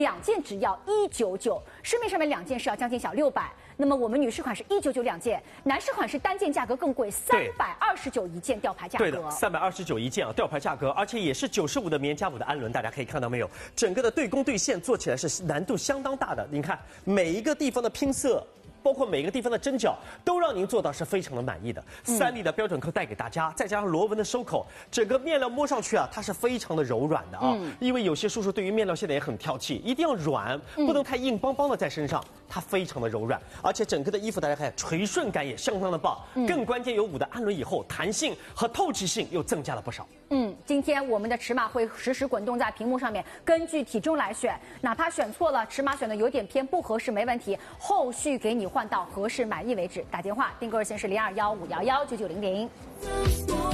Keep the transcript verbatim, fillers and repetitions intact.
两件只要一九九，市面上面两件是要将近小六百。那么我们女士款是一九九两件，男士款是单件价格更贵，三百二十九一件吊牌价格。 对的，三百二十九一件啊，吊牌价格，而且也是九十五的棉加五的氨纶，大家可以看到没有？整个的对弓对线做起来是难度相当大的。您看每一个地方的拼色。 包括每个地方的针脚，都让您做到是非常的满意的。三 D 的标准扣带给大家，再加上螺纹的收口，整个面料摸上去啊，它是非常的柔软的啊。嗯、因为有些叔叔对于面料现在也很挑剔，一定要软，不能太硬邦邦的在身上，它非常的柔软，而且整个的衣服大家看垂顺感也相当的棒。嗯、更关键有五的氨纶以后，弹性和透气性又增加了不少。 嗯，今天我们的尺码会实时滚动在屏幕上面，根据体重来选，哪怕选错了，尺码选的有点偏不合适没问题，后续给你换到合适满意为止。打电话订购热线是零二幺五幺幺九九零零。